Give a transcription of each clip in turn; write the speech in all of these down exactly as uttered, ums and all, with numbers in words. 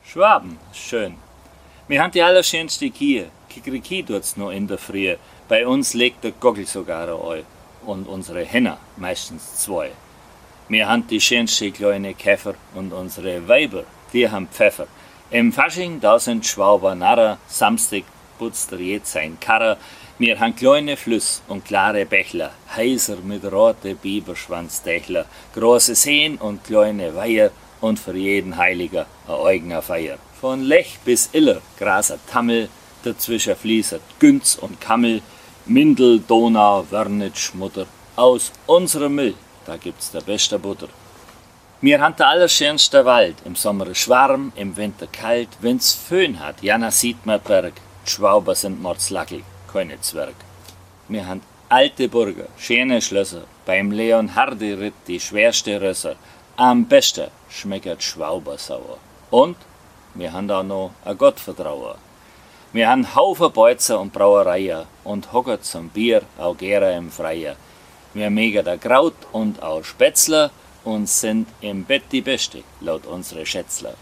Schwaben, schön. Wir haben die allerschönste Kie. Kikeriki tut's noch in der Früh. Bei uns legt der Gockel sogar ein. Und unsere Henner meistens zwei. Wir haben die schönste kleine Käfer und unsere Weiber, die haben Pfeffer. Im Fasching, da sind Schwaber Narrer, Samstag putzt er jetzt sein Karrer. Wir haben kleine Flüss und klare Bächler, heiser mit rote Biberschwanzdächler, große Seen und kleine Weiher und für jeden Heiliger ein eigener Feier. Von Lech bis Iller graset Tammel, dazwischen fließt Günz und Kammel, Mindel, Donau, Wörnitsch, Mutter. Aus unserem Müll, da gibt's der beste Butter. Wir haben der allerschönste Wald, im Sommer ist warm, im Winter kalt. Wenn's Föhn hat, ja, na sieht man Berg. Die Schwauber sind mordslackel, keine Zwerg. Wir haben alte Burger, schöne Schlösser, beim Leonhardi-Ritt die schwerste Rösser. Am besten schmeckert Schwauber sauer. Und wir haben da noch ein Gottvertrauer. Wir haben Haufen Beuzer und Brauereien und hocken zum Bier auch gerne im Freier. Wir mögen da Kraut und auch Spätzler und sind im Bett die Beste, laut unsere Schätzler.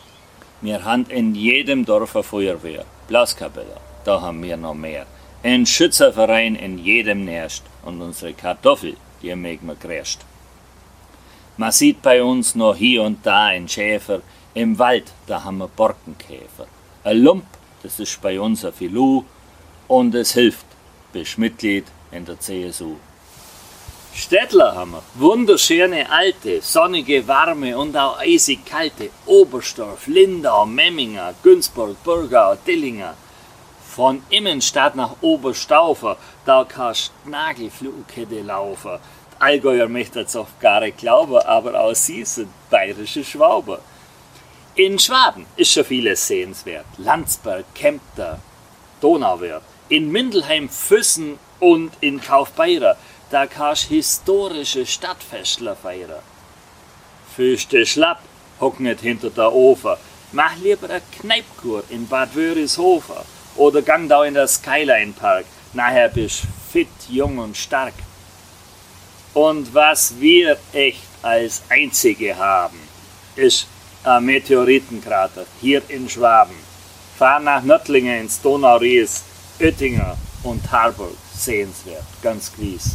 Wir haben in jedem Dorf eine Feuerwehr, Blaskapelle, da haben wir noch mehr. Ein Schützerverein in jedem Nest und unsere Kartoffel, die mögen wir gräscht. Man sieht bei uns noch hier und da einen Schäfer, im Wald, da haben wir Borkenkäfer. Ein Lump, das ist bei uns ein Filou und es hilft, bist Mitglied in der C S U. Städtler haben wir, wunderschöne alte, sonnige, warme und auch eisig kalte, Oberstdorf, Lindau, Memminger, Günzburg, Burgau, Dillinger. Von Immenstadt nach Oberstaufer, da kannst Nagelflugkette laufen. Die Allgäuer möchten's oft gar nicht glauben, aber auch sie sind bayerische Schwauber. In Schwaben ist schon vieles sehenswert. Landsberg, Kempter, Donauwörth. In Mindelheim, Füssen und in Kaufbeurer, da kannst historische Stadtfestler feiern. Füßte schlapp, hock nicht hinter der Ofer. Mach lieber eine Kneipkur in Bad Wörishofer oder gang da in der Skyline Park. Nachher bist fit, jung und stark. Und was wir echt als Einzige haben, ist ein Meteoritenkrater hier in Schwaben. Fahr nach Nördlingen ins Donau-Ries, Oettinger und Harburg, sehenswert, ganz gewiss.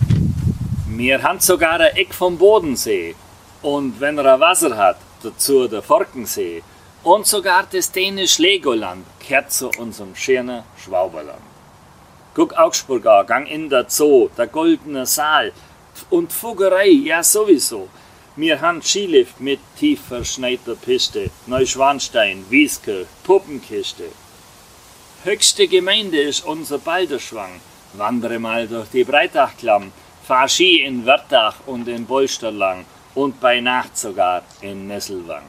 Wir haben sogar ein Eck vom Bodensee und wenn er Wasser hat, dazu der Forkensee und sogar das dänische Legoland gehört zu unserem schönen Schwauberland. Guck Augsburg an, gang in der Zoo, der Goldene Saal und Fuggerei, ja sowieso. Wir haben Skilift mit tief verschneiter Piste, Neuschwanstein, Wieskirch, Puppenkiste. Höchste Gemeinde ist unser Balderschwang. Wandere mal durch die Breitachklamm, fahr Ski in Wörthach und in Bolsterlang und bei Nacht sogar in Nesselwang.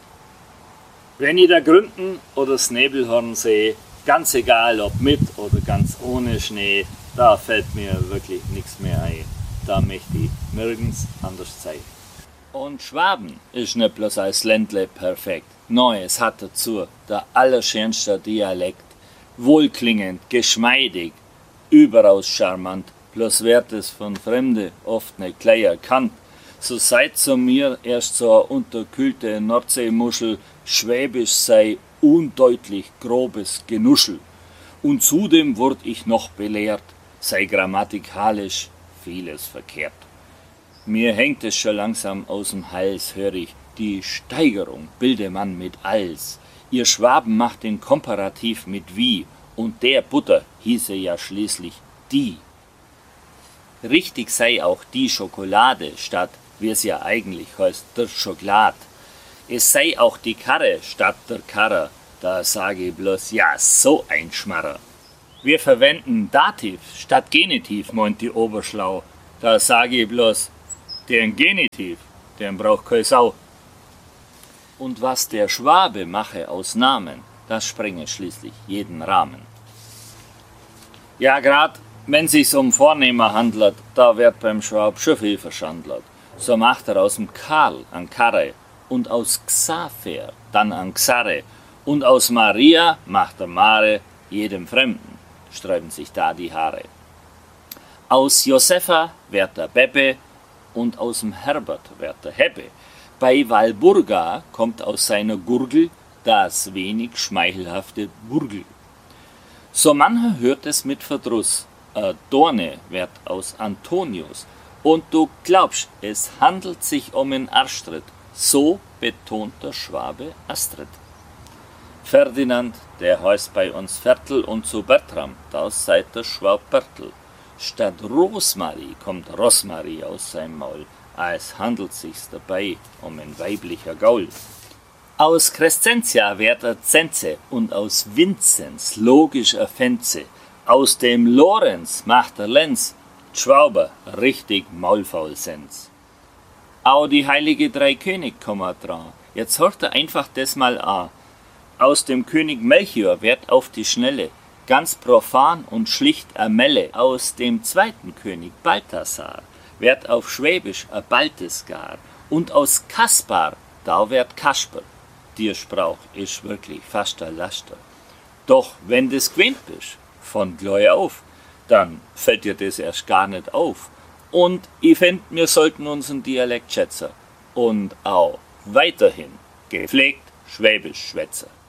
Wenn ich da Gründen oder Snebelhorn sehe, ganz egal ob mit oder ganz ohne Schnee, da fällt mir wirklich nichts mehr ein. Da möchte ich nirgends anders sein. Und Schwaben ist nicht bloß als Ländle perfekt. Nein, es hat dazu der allerschönste Dialekt. Wohlklingend, geschmeidig, überaus charmant. Bloß wird es von Fremde oft nicht gleich erkannt. So seid zu mir erst so eine unterkühlte Nordseemuschel, Schwäbisch sei undeutlich grobes Genuschel. Und zudem wurd ich noch belehrt, sei grammatikalisch vieles verkehrt. Mir hängt es schon langsam aus dem Hals, hör ich, die Steigerung bilde man mit als. Ihr Schwaben macht den Komparativ mit wie, und der Butter hieße ja schließlich die. Richtig sei auch die Schokolade, statt, wie es ja eigentlich heißt, der Schokolad. Es sei auch die Karre statt der Karre, da sage ich bloß, ja, so ein Schmarrer. Wir verwenden Dativ statt Genitiv, meint die Oberschlau, da sage ich bloß, den Genitiv, den braucht keine Sau. Und was der Schwabe mache aus Namen, das sprenge schließlich jeden Rahmen. Ja, grad wenn sich's um Vornehmer handelt, da wird beim Schwab schon viel verschandelt. So macht er aus dem Karl an Karre und aus Xaver dann an Xarre und aus Maria macht er Mare, jedem Fremden sträuben sich da die Haare. Aus Josefa wird der Beppe und aus dem Herbert wird der Heppe. Bei Walburga kommt aus seiner Gurgel das wenig schmeichelhafte Burgel. So mancher hört es mit Verdruss, a Dorne wird aus Antonius, und du glaubst, es handelt sich um einen Arschtritt, so betont der Schwabe Astrid. Ferdinand, der heißt bei uns Viertel, und zu Bertram, das seid der Schwab Bertel. Statt Rosmarie kommt Rosmarie aus seinem Maul, es handelt sich's dabei um ein weiblicher Gaul. Aus Crescentia wird er Zenze und aus Vinzenz logisch a Fenze. Aus dem Lorenz macht er Lenz, Schwauber richtig maulfaul sind's. Au die heilige Drei König kommen dran, jetzt hört er einfach das mal an. Aus dem König Melchior wird auf die Schnelle ganz profan und schlicht a Melle. Aus dem zweiten König Balthasar wird auf Schwäbisch a Baltesgar. Und aus Kaspar, da wird Kasper. Dir Sprauch ist wirklich fast a Laster. Doch wenn des gewöhnt bist, von gleich auf, dann fällt dir das erst gar nicht auf. Und ich fänd, wir sollten unseren Dialekt schätzen und auch weiterhin gepflegt Schwäbisch schwätzen.